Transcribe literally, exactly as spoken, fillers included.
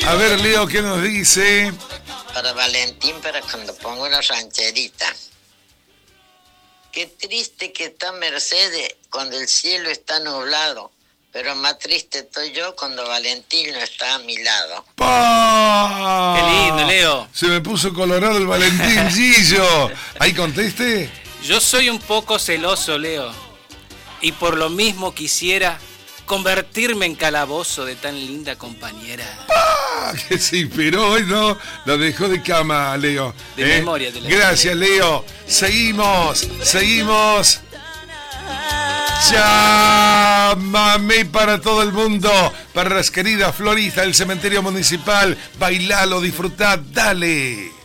A ver, Leo, ¿qué nos dice? Para Valentín, para cuando pongo una rancherita. Qué triste que está Mercedes cuando el cielo está nublado, pero más triste estoy yo cuando Valentín no está a mi lado. ¡Pah! Qué lindo, Leo. Se me puso colorado el Valentín Gillo. ¿Ahí conteste? Yo soy un poco celoso, Leo, y por lo mismo quisiera convertirme en calabozo de tan linda compañera. ¡Ah! Que se inspiró hoy, ¿no? Lo dejó de cama, Leo. De ¿Eh? memoria. De la Gracias, Leo. Seguimos, seguimos. Llámame para todo el mundo, para las queridas floristas del cementerio municipal. Bailalo, disfrutad, dale.